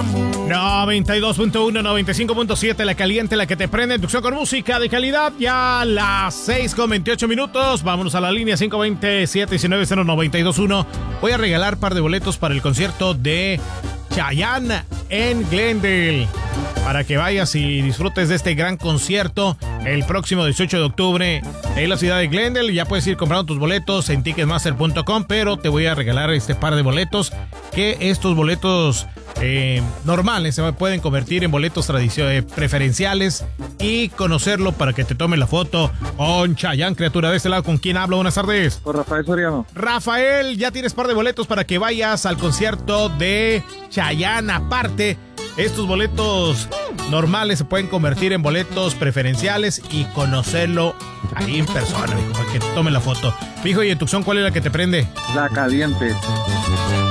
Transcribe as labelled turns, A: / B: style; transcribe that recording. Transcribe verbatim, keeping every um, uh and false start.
A: noventa y dos punto uno, noventa y cinco punto siete, la caliente, la que te prende, inducción con música de calidad. Ya las seis con veintiocho minutos. Vámonos a la línea cinco dos cero, siete uno nueve, cero nueve dos uno. Voy a regalar par de boletos para el concierto de Chayanne en Glendale, para que vayas y disfrutes de este gran concierto el próximo dieciocho de octubre en la ciudad de Glendale. Ya puedes ir comprando tus boletos en ticketmaster punto com, pero te voy a regalar este par de boletos, que estos boletos eh, normales se pueden convertir en boletos tradicionales preferenciales y conocerlo para que te tome la foto con Chayanne, criatura. De este lado, ¿con quién hablo? Buenas tardes.
B: Con Rafael Soriano.
A: Rafael, ya tienes par de boletos para que vayas al concierto de Chayanne. Aparte, estos boletos normales se pueden convertir en boletos preferenciales y conocerlo ahí en persona, mijo, para que te tome la foto. Mijo, y en Tucson, ¿cuál es la que te prende?
B: La caliente.